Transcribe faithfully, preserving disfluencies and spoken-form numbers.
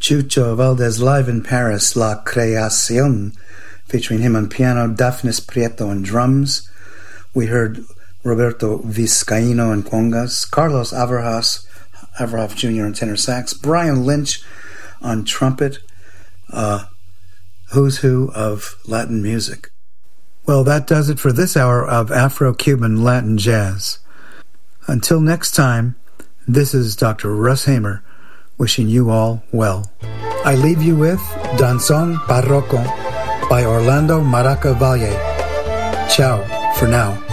Chucho Valdez live in Paris, La Creación, featuring him on piano, Daphnis Prieto on drums. We heard Roberto Vizcaíno on congas, Carlos Averhoff, Averhoff Junior on tenor sax, Brian Lynch on trumpet, uh, who's who of Latin music. Well, that does it for this hour of Afro-Cuban Latin jazz. Until next time, this is Doctor Russ Hamer wishing you all well. I leave you with Danzón Barroco by Orlando Maraca Valle. Ciao for now.